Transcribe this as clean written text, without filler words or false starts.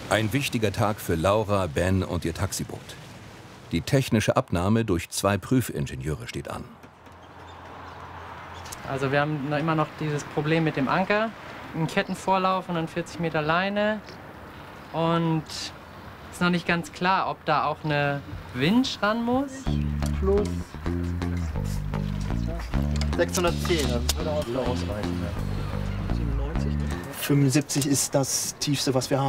Ein wichtiger Tag für Laura, Ben und ihr Taxiboot. Die technische Abnahme durch 2 Prüfingenieure steht an. Also wir haben immer noch dieses Problem mit dem Anker, einen Kettenvorlauf und dann 40 Meter Leine. Und es ist noch nicht ganz klar, ob da auch eine Winch ran muss. Plus 610, also das würde auch ausreichen. 75 ist das tiefste, was wir haben.